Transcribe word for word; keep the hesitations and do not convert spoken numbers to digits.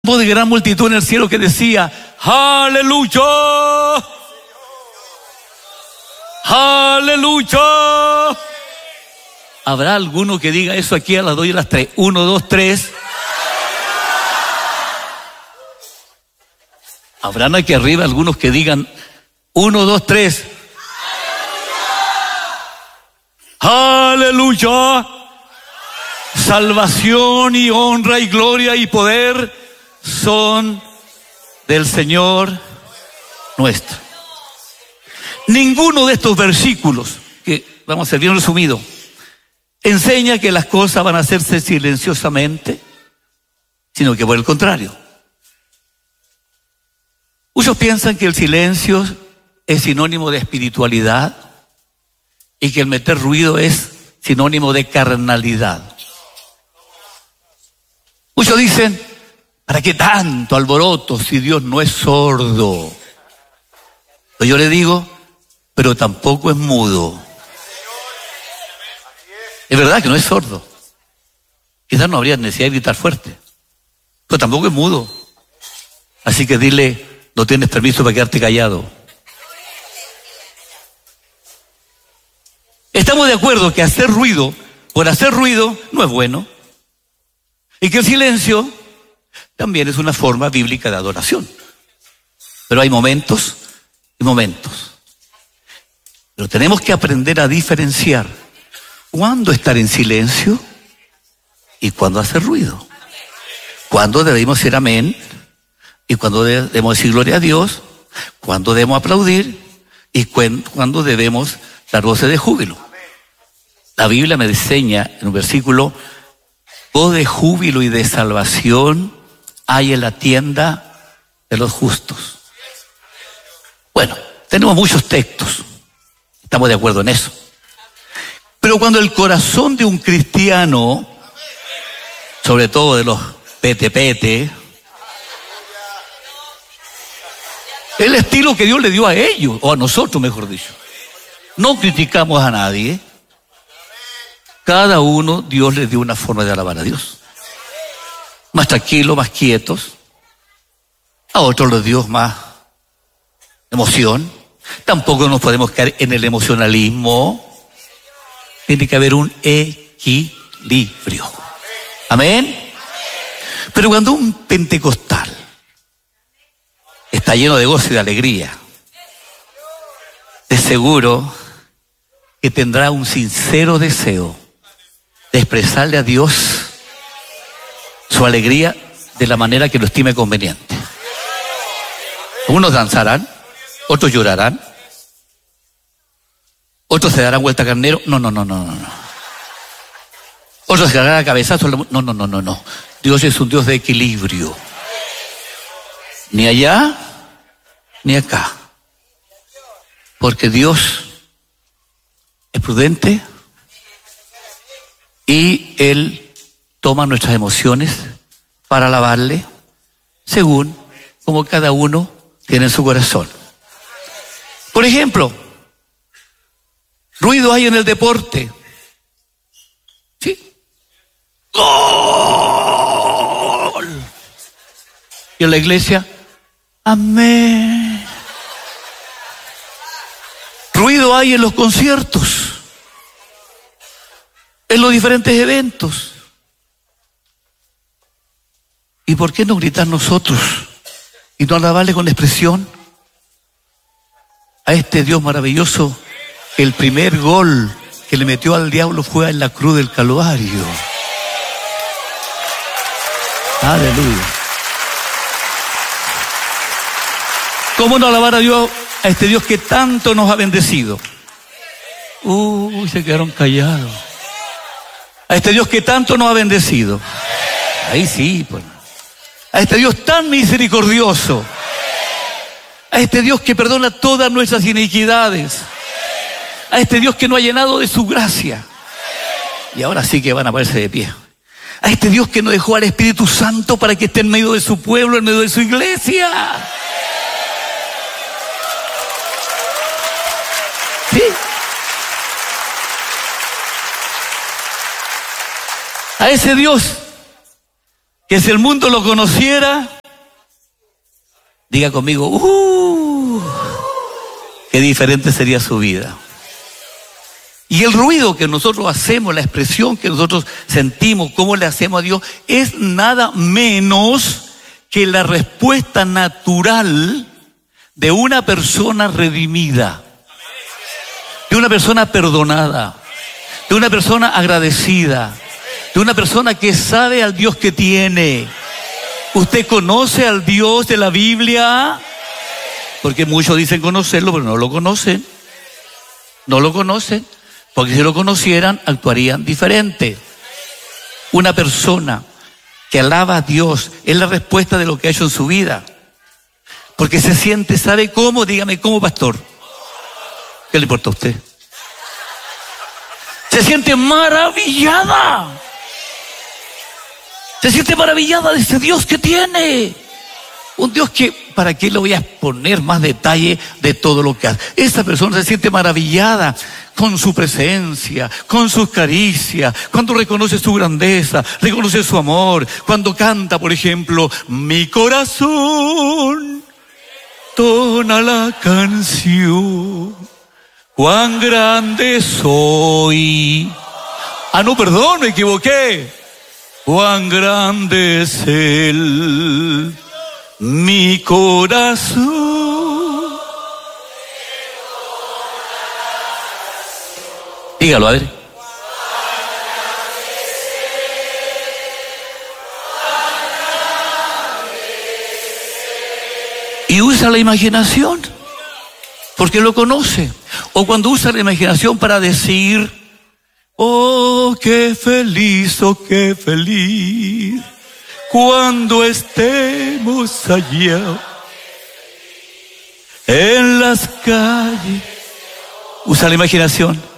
Voz de gran multitud en el cielo que decía: ¡Aleluya! ¡Aleluya! ¿Habrá alguno que diga eso aquí a las dos y a las tres? Uno, dos, tres. ¿Habrán aquí arriba algunos que digan uno, dos, tres? ¡Aleluya! Salvación y honra y gloria y poder son del Señor nuestro. Ninguno de estos versículos, que vamos a ser bien resumido, enseña que las cosas van a hacerse silenciosamente, sino que por el contrario. Muchos piensan que el silencio es sinónimo de espiritualidad y que el meter ruido es sinónimo de carnalidad. Muchos dicen: ¿para qué tanto alboroto si Dios no es sordo? Pero yo le digo, pero tampoco es mudo. Es verdad que no es sordo. Quizás no habría necesidad de gritar fuerte, pero tampoco es mudo. Así que dile: no tienes permiso para quedarte callado. Estamos de acuerdo que hacer ruido por hacer ruido no es bueno, y que el silencio también es una forma bíblica de adoración. Pero hay momentos y momentos. Pero tenemos que aprender a diferenciar cuándo estar en silencio y cuándo hacer ruido. Cuándo debemos decir amén y cuándo debemos decir gloria a Dios. Cuándo debemos aplaudir y cuándo debemos dar voces de júbilo. La Biblia me enseña en un versículo: voz de júbilo y de salvación hay en la tienda de los justos. Bueno, tenemos muchos textos, estamos de acuerdo en eso. Pero cuando el corazón de un cristiano, sobre todo de los pete pete, el estilo que Dios le dio a ellos, o a nosotros mejor dicho, no criticamos a nadie. Cada uno Dios les dio una forma de alabar a Dios. Más tranquilos, más quietos. A otros les dio más emoción. Tampoco nos podemos caer en el emocionalismo. Tiene que haber un equilibrio. Amén. Pero cuando un pentecostal está lleno de gozo y de alegría, de seguro que tendrá un sincero deseo de expresarle a Dios su alegría de la manera que lo estime conveniente. Unos danzarán, otros llorarán, otros se darán vuelta carnero. No, no, no, no, no. Otros se darán a cabezazo. No, no, no, no, no. Dios es un Dios de equilibrio. Ni allá, ni acá. Porque Dios es prudente y Él toma nuestras emociones para alabarle según como cada uno tiene en su corazón. Por ejemplo, ruido hay en el deporte. ¿Sí? ¡Gol! Y en la iglesia, amén. Ruido hay en los conciertos, en los diferentes eventos. ¿Y por qué no gritar nosotros y no alabarle con expresión a este Dios maravilloso? El primer gol que le metió al diablo fue en la cruz del Calvario. Aleluya. ¿Cómo no alabar a Dios, a este Dios que tanto nos ha bendecido? Uy, se quedaron callados. A este Dios que tanto nos ha bendecido. Ahí sí, pues. A este Dios tan misericordioso. A este Dios que perdona todas nuestras iniquidades. A este Dios que nos ha llenado de su gracia. Y ahora sí que van a ponerse de pie. A este Dios que nos dejó al Espíritu Santo para que esté en medio de su pueblo, en medio de su iglesia. ¿Sí? A ese Dios que si el mundo lo conociera, diga conmigo, uh, qué diferente sería su vida. Y el ruido que nosotros hacemos, la expresión que nosotros sentimos, cómo le hacemos a Dios, es nada menos que la respuesta natural de una persona redimida, de una persona perdonada, de una persona agradecida, de una persona que sabe al Dios que tiene. ¿Usted conoce al Dios de la Biblia? Porque muchos dicen conocerlo, pero no lo conocen. No lo conocen, porque si lo conocieran, actuarían diferente. Una persona que alaba a Dios es la respuesta de lo que ha hecho en su vida. Porque se siente, ¿sabe cómo? Dígame, ¿cómo, pastor? ¿Qué le importa a usted? Se siente maravillada. Se siente maravillada de ese Dios que tiene. Un Dios que, ¿para qué le voy a exponer más detalle de todo lo que hace? Esta persona se siente maravillada con su presencia, con sus caricias, cuando reconoce su grandeza, reconoce su amor, cuando canta, por ejemplo, mi corazón tona la canción, cuán grande soy. Ah, no, perdón, me equivoqué. Cuán grande es Él, mi corazón. Dígalo, a ver. Y usa la imaginación, porque lo conoce. O cuando usa la imaginación para decir, oh, qué feliz, oh, qué feliz, cuando estemos allá en las calles. Usa la imaginación.